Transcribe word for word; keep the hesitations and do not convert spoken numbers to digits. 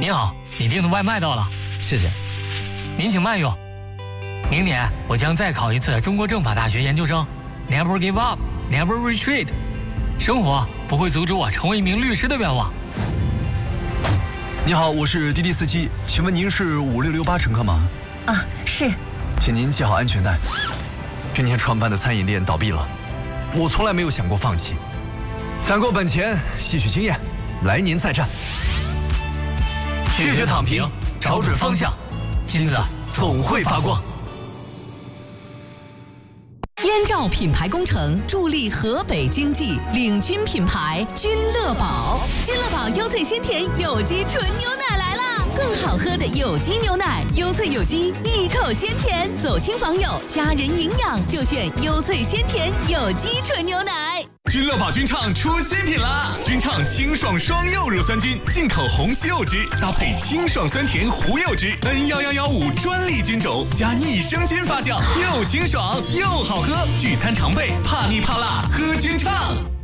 您好，你订的外卖到了，谢谢。您请慢用。明年我将再考一次中国政法大学研究生 ，Never give up, never retreat。生活不会阻止我成为一名律师的愿望。 你好，我是滴滴司机，请问您是五六六八乘客吗？ 啊，是。 请您系好安全带。今天创办的餐饮店倒闭了，我从来没有想过放弃。攒够本钱，吸取经验，来年再战。 拒绝躺平，找准方向，金子总会发光。 燕赵品牌工程助力河北经济，领军品牌君乐宝。君乐宝优萃鲜甜有机纯牛奶来啦！更好喝的有机牛奶，优萃有机，一口鲜甜，走亲访友，家人营养就选优萃鲜甜有机纯牛奶。 君乐宝君畅出新品啦！君畅清爽双柚乳酸菌，进口红西柚汁，搭配清爽酸甜胡柚汁 ，N 一一一五专利菌种，加益生菌发酵，又清爽又好喝，聚餐常备，怕腻怕辣，喝君畅。